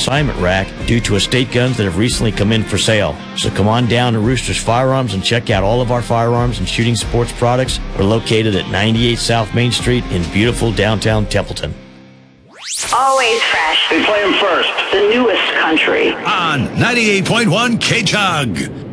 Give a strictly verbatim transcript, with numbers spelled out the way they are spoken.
consignment rack due to estate guns that have recently come in for sale. So come on down to Rooster's Firearms and check out all of our firearms and shooting sports products. We're located at ninety-eight South Main Street in beautiful downtown Templeton. Always fresh. They play them first. The newest country. On ninety-eight point one K-Chug.